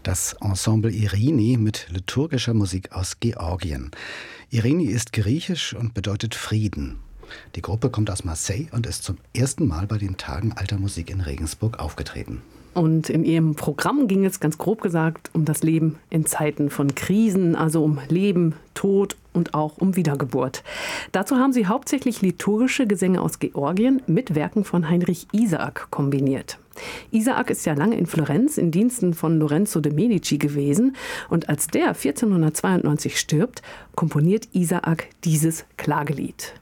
Das Ensemble Irini mit liturgischer Musik aus Georgien. Irini ist griechisch und bedeutet Frieden. Die Gruppe kommt aus Marseille und ist zum ersten Mal bei den Tagen Alter Musik in Regensburg aufgetreten. Und in ihrem Programm ging es ganz grob gesagt um das Leben in Zeiten von Krisen, also um Leben, Tod und auch um Wiedergeburt. Dazu haben sie hauptsächlich liturgische Gesänge aus Georgien mit Werken von Heinrich Isaak kombiniert. Isaak ist ja lange in Florenz in Diensten von Lorenzo de' Medici gewesen und als der 1492 stirbt, komponiert Isaak dieses Klagelied.